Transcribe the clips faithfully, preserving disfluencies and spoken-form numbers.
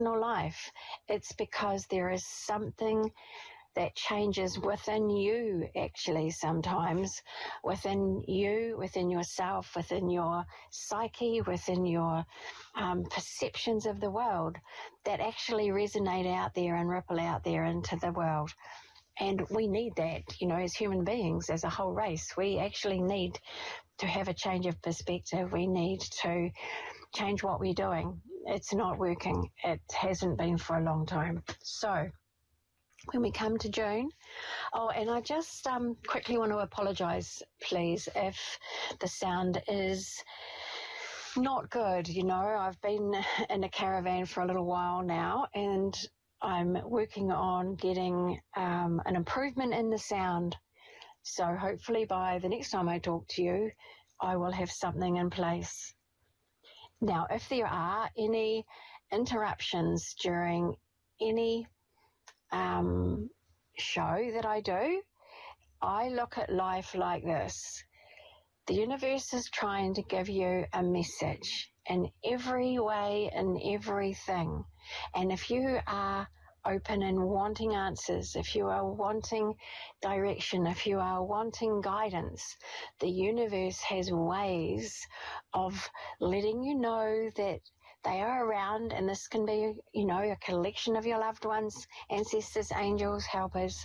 life. It's because there is something that changes within you, actually, sometimes, within you, within yourself, within your psyche, within your um, perceptions of the world that actually resonate out there and ripple out there into the world. And we need that, you know, as human beings, as a whole race. We actually need to have a change of perspective. We need to change what we're doing. It's not working. It hasn't been for a long time. So when we come to June, oh, and I just um, quickly want to apologise, please, if the sound is not good. You know, I've been in a caravan for a little while now, and I'm working on getting um, an improvement in the sound. So hopefully by the next time I talk to you, I will have something in place. Now, if there are any interruptions during any um, show that I do, I look at life like this. The universe is trying to give you a message in every way, in everything. And if you are open and wanting answers, if you are wanting direction, if you are wanting guidance, the universe has ways of letting you know that they are around, and this can be, you know, a collection of your loved ones, ancestors, angels, helpers.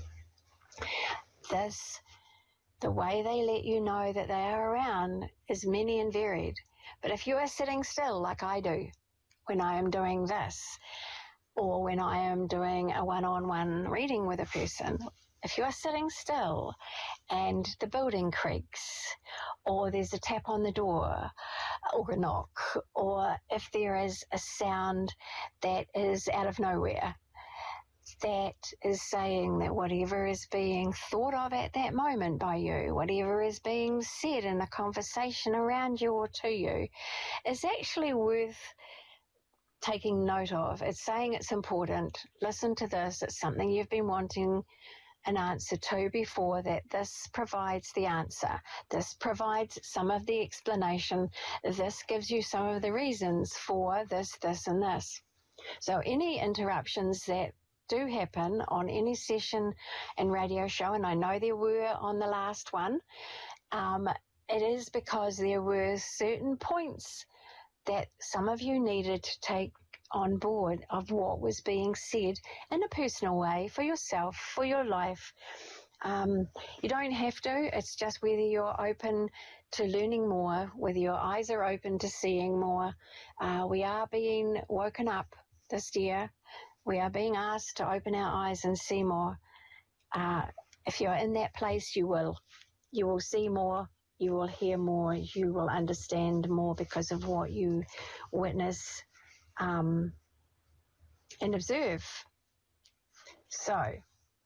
This, the way they let you know that they are around is many and varied. But if you are sitting still like I do when I am doing this, or when I am doing a one-on-one reading with a person, if you are sitting still and the building creaks, or there's a tap on the door, or a knock, or if there is a sound that is out of nowhere, that is saying that whatever is being thought of at that moment by you, whatever is being said in a conversation around you or to you, is actually worth taking note of. It's saying it's important. Listen to this. It's something you've been wanting an answer to before, that this provides the answer. This provides some of the explanation. This gives you some of the reasons for this, this, and this. So any interruptions that do happen on any session and radio show, and I know there were on the last one, um, it is because there were certain points that some of you needed to take on board of what was being said in a personal way for yourself, for your life. Um, you don't have to. It's just whether you're open to learning more, whether your eyes are open to seeing more. Uh, we are being woken up this year. We are being asked to open our eyes and see more. Uh, if you're in that place, you will. You will see more. You will hear more. You will understand more because of what you witness um, and observe. So,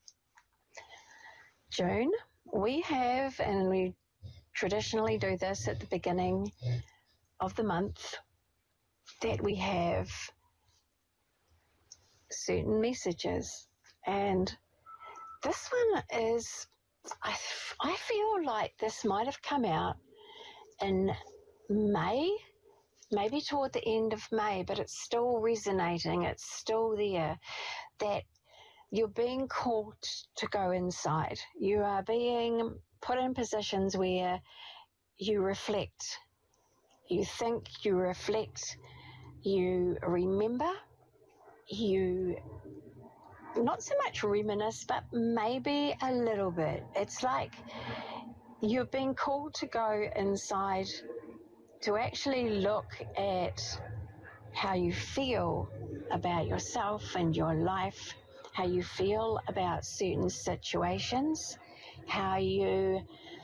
June, we have, and we traditionally do this at the beginning of the month, that we have certain messages. And this one is, I, I feel like this might have come out in May, maybe toward the end of May, but it's still resonating. It's still there, that you're being called to go inside. You are being put in positions where you reflect. You think, you reflect, you remember, you not so much reminisce, but maybe a little bit. It's like you're being called to go inside to actually look at how you feel about yourself and your life, how you feel about certain situations, how you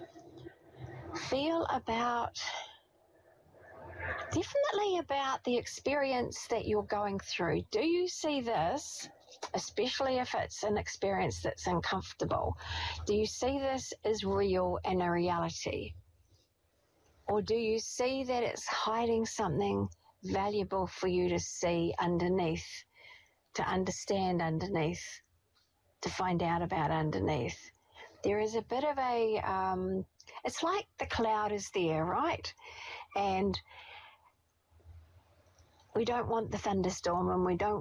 feel about, definitely about the experience that you're going through. Do you see this, especially if it's an experience that's uncomfortable, do you see this as real and a reality? Or do you see that it's hiding something valuable for you to see underneath, to understand underneath, to find out about underneath? There is a bit of a, um, it's like the cloud is there, right? And we don't want the thunderstorm and we don't